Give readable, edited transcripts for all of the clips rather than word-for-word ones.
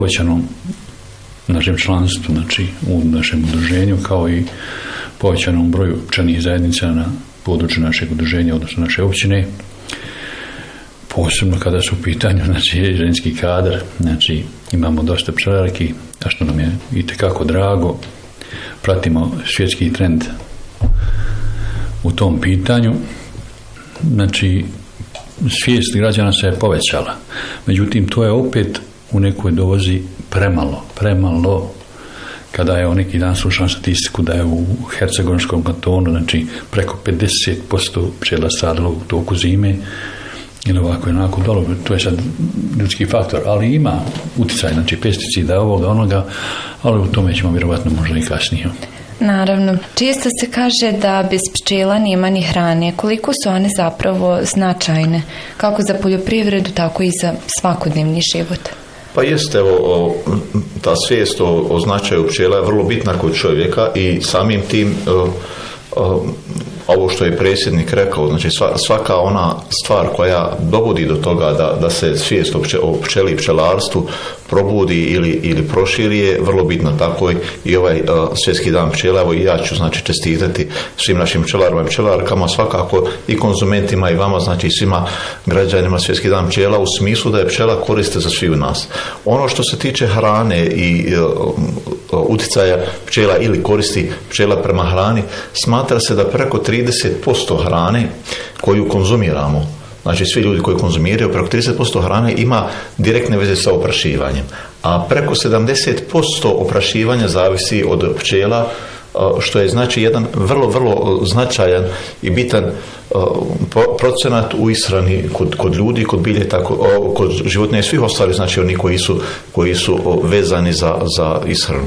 povećanom našem članstvu, znači u našem udruženju, kao i povećanom broju pčelinjih zajednica na području našeg udruženja, odnosno naše općine. Posebno kada su u pitanju, znači, ženski kadar, znači imamo dosta pčelarki, a što nam je itekako drago. Pratimo svjetski trend u tom pitanju. Znači, svijest građana se je povećala. Međutim, to je opet u nekoj dozi premalo. Kada je neki dan slušao statistiku da je u Hercegovačkom kantonu, znači preko 50% pčela stradalo u toku zime, ili ovako i onako dolo, to je sad ljudski faktor, ali ima utjecaj, znači pesticida, ovoga, onoga, ali u tome ćemo vjerovatno možda i kasnije. Naravno. Često se kaže da bez pčela nema ni hrane. Koliko su one zapravo značajne, kako za poljoprivredu, tako i za svakodnevni život? Pa jeste, evo, ta svijest o značaju pčela je vrlo bitna kod čovjeka i samim tim ovo što je predsjednik rekao, znači svaka ona stvar koja dovodi do toga da se svijest o pčeli i pčelarstvu probudi ili proširi je vrlo bitno. Tako i ovaj svjetski dan pčela, evo i ja ću znači čestitati svim našim pčelarima i pčelarkama, svakako i konzumentima i vama, znači svima građanima svjetski dan pčela, u smislu da je pčela koriste za svi u nas. Ono što se tiče hrane i utjecaja pčela ili koristi pčela prema hrani, smatra se da preko 30% hrane koju konzumiramo, znači svi ljudi koji konzumiraju, preko 30% hrane ima direktne veze sa oprašivanjem. A preko 70% oprašivanja zavisi od pčela, što je znači jedan vrlo značajan i bitan procenat u ishrani kod ljudi, kod bilje, tako, kod životinja i svih ostalih, znači oni koji su vezani za ishranu.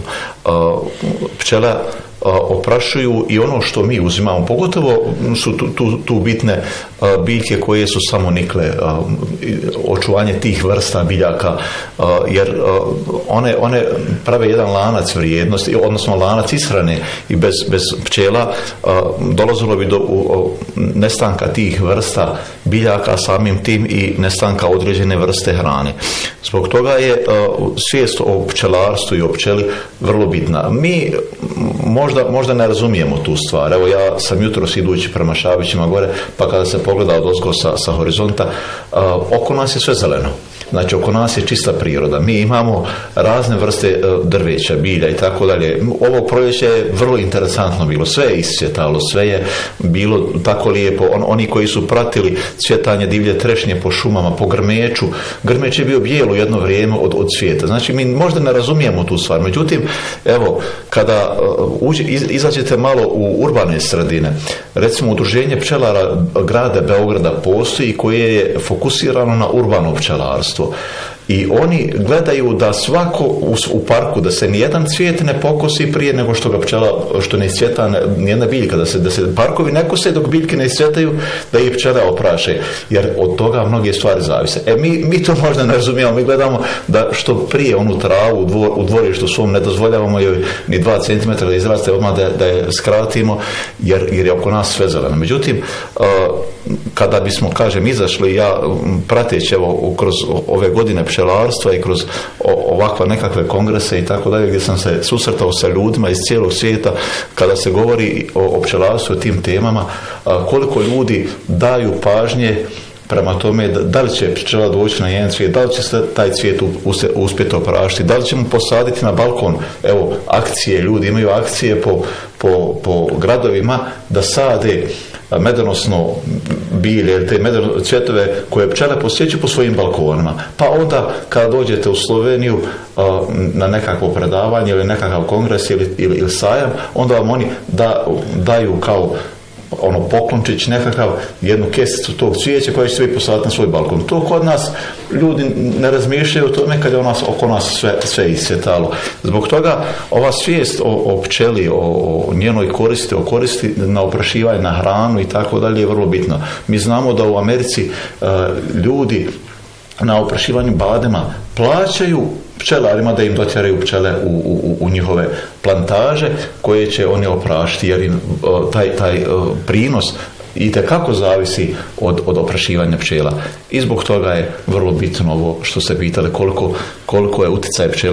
Pčela oprašuju i ono što mi uzimamo, pogotovo su tu bitne biljke koje su samonikle, očuvanje tih vrsta biljaka, jer one prave jedan lanac vrijednosti, odnosno lanac ishrane, i bez pčela dolazilo bi do nestanka tih vrsta biljaka, samim tim i nestanka određene vrste hrane. Zbog toga je svijest o pčelarstvu i o pčeli vrlo bitna. Mi možda ne razumijemo tu stvar. Evo, ja sam jutros idući prema Šabićima gore, pa kada se pogleda odozgo sa horizonta, oko nas je sve zeleno. Znači, oko nas je čista priroda. Mi imamo razne vrste drveća, bilja i tako dalje. Ovo proljeće je vrlo interesantno bilo. Sve je iscvjetalo, sve je bilo tako lijepo. Oni koji su pratili cvjetanje divlje trešnje po šumama, po grmeću, grmeć je bio bijelo jedno vrijeme od cvijeta. Znači, mi možda ne razumijemo tu stvar. Međutim, evo, kada izađete malo u urbane sredine, recimo udruženje pčelara grada Beograda postoji, koje je fokusirano na urbano pčelarstvo. I oni gledaju da svako u parku, da se nijedan cvijet ne pokosi prije nego što ga pčela, što ne iscvjeta nijedna biljka, da se parkovi ne kose dok biljke ne iscvjetaju, da ih pčele opraše, jer od toga mnoge stvari zavise. Mi to možda ne razumijemo, mi gledamo da što prije onu travu u dvorištu svom ne dozvoljavamo joj ni 2 cm da izraste, odmah da je skratimo, jer je oko nas sve zeleno. Međutim, kada bismo, kažem, izašli, ja prateći evo kroz ove godine pčelarstva i kroz ovakva nekakve kongrese i tako dalje, gdje sam se susretao sa ljudima iz cijelog svijeta, kada se govori o pčelarstvu i tim temama, koliko ljudi daju pažnje prema tome da li će pčela doći na jedan cvijet, da li će se taj cvijet uspjeti oprašiti, da li ćemo posaditi na balkon. Evo, akcije, ljudi imaju akcije po gradovima da sade medonosno bilje, te cvjetove koje pčele posjećuju po svojim balkonima. Pa onda kada dođete u Sloveniju na nekakvo predavanje ili nekakav kongres ili sajam, onda vam oni daju kao poklončić nekakav, jednu kesicu tog cvijeća koja će se vi posaditi na svoj balkon. To kod nas ljudi ne razmišljaju o tome kad je oko nas sve iscvjetalo. Zbog toga ova svijest o pčeli, o njenoj koristi, o koristi na oprašivanje, na hranu i tako dalje je vrlo bitno. Mi znamo da u Americi ljudi na oprašivanju badema plaćaju pčelarima da im dotjeraju pčele u njihove plantaže koje će oni oprašiti, jer im taj prinos itekako zavisi od oprašivanja pčela. I zbog toga je vrlo bitno ovo što ste pitali, koliko je utjecaj pčela